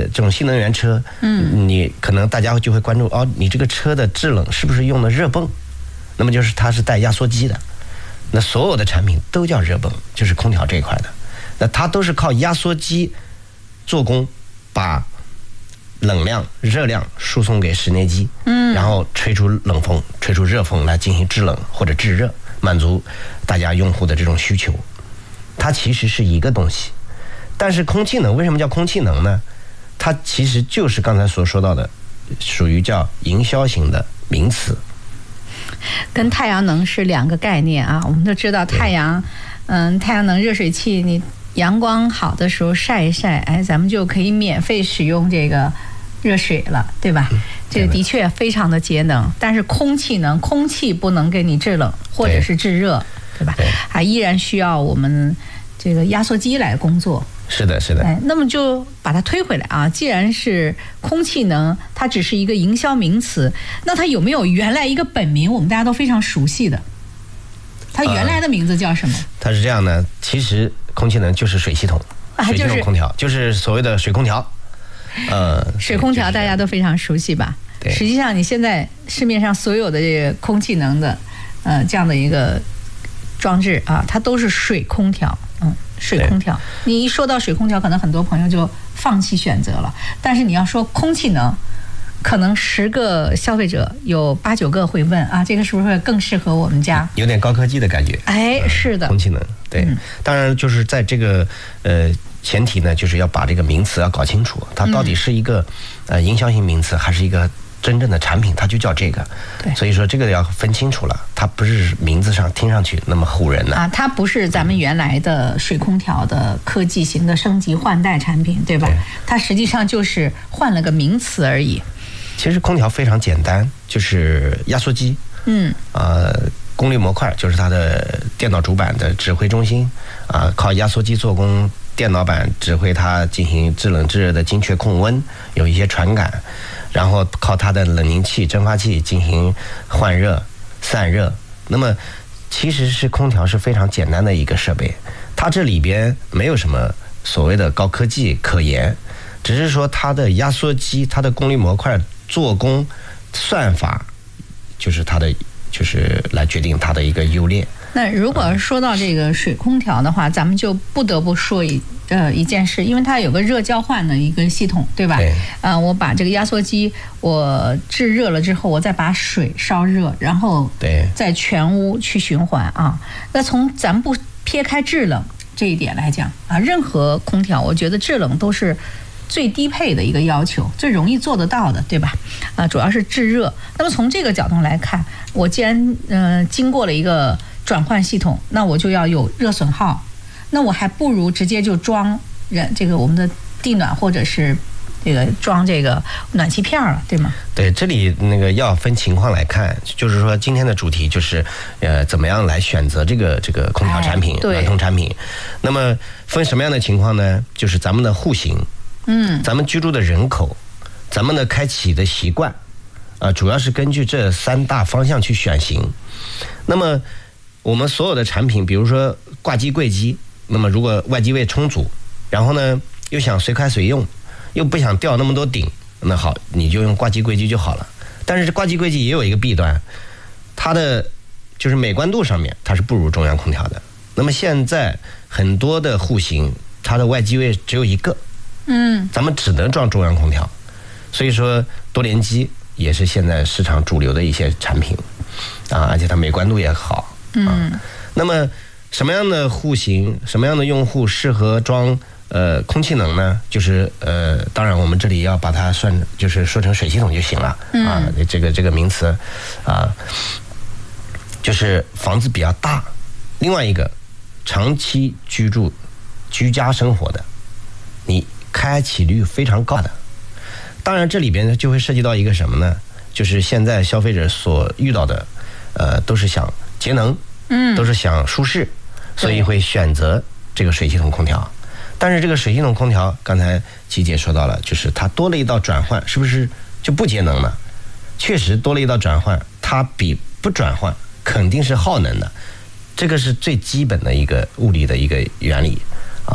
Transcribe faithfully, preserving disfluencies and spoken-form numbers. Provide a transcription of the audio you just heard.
这种新能源车，嗯，你可能大家就会关注哦，你这个车的制冷是不是用的热泵？那么就是它是带压缩机的。那所有的产品都叫热泵，就是空调这一块的。那它都是靠压缩机做工，把冷量、热量输送给室内机，嗯，然后吹出冷风、吹出热风来进行制冷或者制热，满足大家用户的这种需求。它其实是一个东西，但是空气能为什么叫空气能呢？它其实就是刚才所说到的，属于叫营销型的名词。 跟太阳能是两个概念啊，我们都知道太阳，嗯，太阳能热水器，你阳光好的时候晒一晒，哎，咱们就可以免费使用这个热水了，对吧？嗯、这个的确非常的节能。但是空气能，空气不能给你制冷或者是制热， 对, 对吧？对，还依然需要我们这个压缩机来工作。 是的，是的。 哎，那么就把它推回来啊！既然是空气能，它只是一个营销名词，那它有没有原来一个本名？我们大家都非常熟悉的，它原来的名字叫什么？呃、 它是这样的，其实空气能就是水系统，水系统空调，啊就是、就是所谓的水空调。呃， 水空调大家都非常熟悉吧？ 对。 实际上，你现在市面上所有的这个空气能的，呃，这样的一个装置啊，它都是水空调，嗯。水空调，你一说到水空调，可能很多朋友就放弃选择了。但是你要说空气能，可能十个消费者有八九个会问啊，这个是不是更适合我们家？ 有点高科技的感觉。 哎，是的， 空气能，对。嗯、当然，就是在这个呃前提呢，就是要把这个名词要搞清楚，它到底是一个、嗯、呃营销型名词，还是一个真正的产品，它就叫这个。 对， 所以说这个要分清楚了，它不是名字上听上去那么唬人的啊，它不是咱们原来的水空调的科技型的升级换代产品，对吧？对，它实际上就是换了个名词而已。 其实空调非常简单，就是压缩机，嗯，呃，功率模块就是它的电脑主板的指挥中心啊、呃，靠压缩机做工，电脑板指挥它进行制冷制热的精确控温，有一些传感。然后靠它的冷凝器、蒸发器进行换热、散热。那么，其实是空调是非常简单的一个设备，它这里边没有什么所谓的高科技可言，只是说它的压缩机、它的功率模块做工、算法，就是它的就是来决定它的一个优劣。 那如果说到这个水空调的话，咱们就不得不说一呃一件事，因为它有个热交换的一个系统，对吧？对。呃，我把这个压缩机我制热了之后，我再把水烧热，然后对再全屋去循环啊。那从咱们不撇开制冷这一点来讲啊，任何空调，我觉得制冷都是最低配的一个要求，最容易做得到的，对吧？啊，主要是制热。那么从这个角度来看，我既然呃经过了一个转换系统，那我就要有热损耗，那我还不如直接就装人这个我们的地暖或者是这个装这个暖气片了，对吗？ 对，这里那个要分情况来看，就是说今天的主题就是呃怎么样来选择这个这个空调产品、哎、暖通产品。那么分什么样的情况呢？就是咱们的户型，嗯，咱们居住的人口，咱们的开启的习惯，啊、呃，主要是根据这三大方向去选型。那么我们所有的产品，比如说挂机柜机，那么如果外机位充足，然后呢又想随开随用，又不想吊那么多顶，那好，你就用挂机柜机就好了。但是这挂机柜机也有一个弊端，它的就是美观度上面它是不如中央空调的。那么现在很多的户型，它的外机位只有一个，嗯，咱们只能装中央空调，所以说多联机也是现在市场主流的一些产品啊，而且它美观度也好。嗯，那么什么样的户型、什么样的用户适合装呃空气能呢？就是呃，当然我们这里要把它算，就是说成水系统就行了、嗯、啊。这个这个名词啊，就是房子比较大，另外一个长期居住、居家生活的，你开启率非常高的。当然这里边就会涉及到一个什么呢？就是现在消费者所遇到的，呃，都是想节能，嗯，都是想舒适，所以会选择这个水系统空调。但是这个水系统空调，刚才琪姐说到了，就是它多了一道转换，是不是就不节能了？确实多了一道转换，它比不转换肯定是耗能的，这个是最基本的一个物理的一个原理。